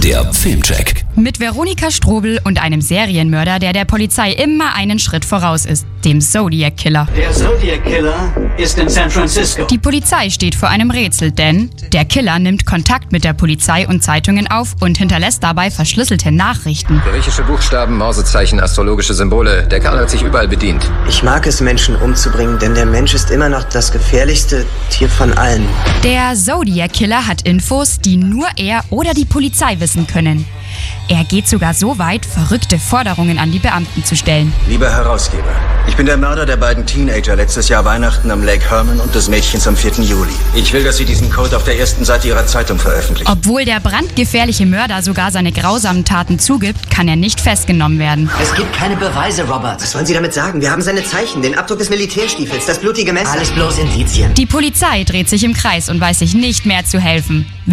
Der Filmcheck. Mit Veronika Strobel und einem Serienmörder, der Polizei immer einen Schritt voraus ist, dem Zodiac Killer. Der Zodiac Killer ist in San Francisco. Die Polizei steht vor einem Rätsel, denn der Killer nimmt Kontakt mit der Polizei und Zeitungen auf und hinterlässt dabei verschlüsselte Nachrichten. Griechische Buchstaben, Morsezeichen, astrologische Symbole. Der Kerl hat sich überall bedient. Ich mag es, Menschen umzubringen, denn der Mensch ist immer noch das gefährlichste Tier von allen. Der Zodiac Killer hat Infos, die nur er oder die Polizei wissen können. Er geht sogar so weit, verrückte Forderungen an die Beamten zu stellen. Lieber Herausgeber, ich bin der Mörder der beiden Teenager letztes Jahr Weihnachten am Lake Herman und des Mädchens am 4. Juli. Ich will, dass Sie diesen Code auf der ersten Seite Ihrer Zeitung veröffentlichen. Obwohl der brandgefährliche Mörder sogar seine grausamen Taten zugibt, kann er nicht festgenommen werden. Es gibt keine Beweise, Robert. Was wollen Sie damit sagen? Wir haben seine Zeichen, den Abdruck des Militärstiefels, das blutige Messer. Alles bloß Indizien. Die Polizei dreht sich im Kreis und weiß sich nicht mehr zu helfen.